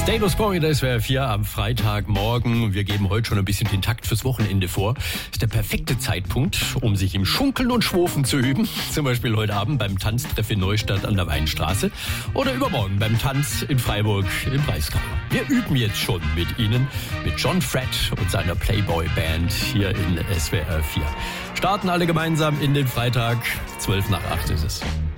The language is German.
Status Quo in der SWR 4 am Freitagmorgen. Wir geben heute schon ein bisschen den Takt fürs Wochenende vor. Ist der perfekte Zeitpunkt, um sich im Schunkeln und Schwofen zu üben. Zum Beispiel heute Abend beim Tanztreff in Neustadt an der Weinstraße. Oder übermorgen beim Tanz in Freiburg im Breisgau. Wir üben jetzt schon mit Ihnen, mit John Fred und seiner Playboy Band hier in SWR 4. Starten alle gemeinsam in den Freitag. 7:55 ist es.